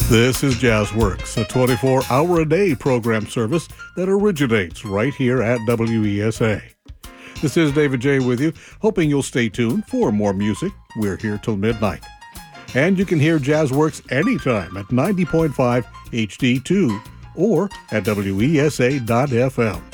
This is JazzWorks, a 24-hour-a-day program service that originates right here at WESA. This is David J. with you, hoping you'll stay tuned for more music. We're here till midnight. And you can hear JazzWorks anytime at 90.5 HD2 or at WESA.FM.